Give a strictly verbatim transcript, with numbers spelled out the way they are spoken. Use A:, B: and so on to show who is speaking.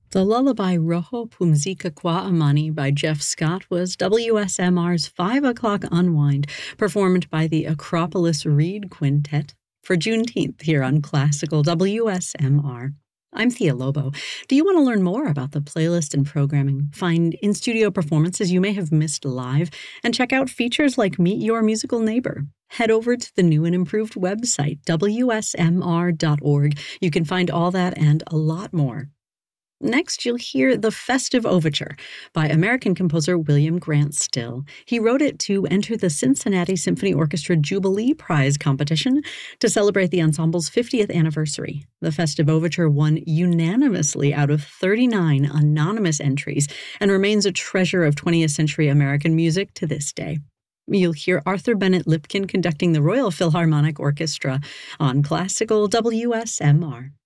A: The lullaby Rojo Pumzika Kwa Amani by Jeff Scott was W S M R's five o'clock unwind, performed by the Acropolis Reed Quintet for Juneteenth here on Classical W S M R. I'm Thea Lobo. Do you want to learn more about the playlist and programming, find in-studio performances you may have missed live, and check out features like Meet Your Musical Neighbor? Head over to the new and improved website, W S M R dot org. You can find all that and a lot more. Next, you'll hear The Festive Overture by American composer William Grant Still. He wrote it to enter the Cincinnati Symphony Orchestra Jubilee Prize competition to celebrate the ensemble's fiftieth anniversary. The Festive Overture won unanimously out of thirty-nine anonymous entries and remains a treasure of twentieth century American music to this day. You'll hear Arthur Bennett Lipkin conducting the Royal Philharmonic Orchestra on Classical W S M R.